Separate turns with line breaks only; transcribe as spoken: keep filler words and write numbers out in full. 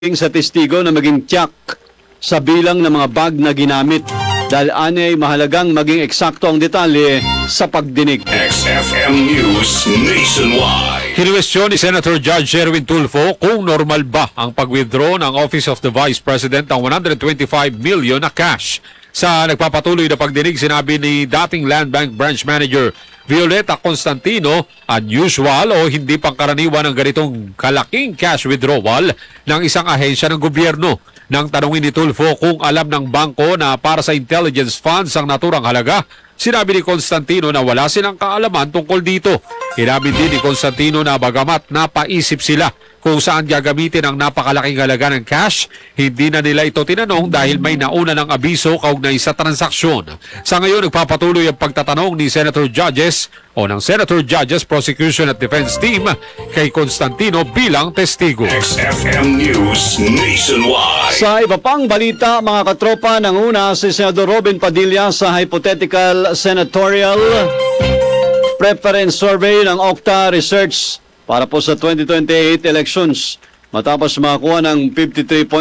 sa testigo na maging tiyak sa bilang ng mga bag na ginamit. Dahil anay mahalagang maging eksakto ang detalye sa pagdinig.
X F M News Nationwide.
Kinwestiyon ni Senator Judge Sherwin Tulfo kung normal ba ang pag-withdraw ng Office of the Vice President ng one hundred twenty-five million na cash. Sa nagpapatuloy na pagdinig, sinabi ni dating Land Bank Branch Manager Violeta Constantino, unusual o hindi pangkaraniwan ang ganitong kalaking cash withdrawal ng isang ahensya ng gobyerno. Nang tanungin ni Tulfo kung alam ng bangko na para sa intelligence funds ang naturang halaga, sinabi ni Constantino na wala silang kaalaman tungkol dito. Inamin din ni Constantino na bagamat napaisip sila kung saan gagamitin ang napakalaking halaga ng cash, hindi na nila ito tinanong dahil may nauna ng abiso kaugnay sa transaksyon. Sa ngayon, nagpapatuloy ang pagtatanong ni Senator Judges o ng Senator Judges Prosecution at Defense Team kay Constantino bilang testigo.
X F M News Nationwide.
Sa iba pang balita, mga katropa, nanguna si Senador Robin Padilla sa hypothetical senatorial preference survey ng Okta Research para po sa twenty twenty-eight elections matapos makakuha ng fifty-three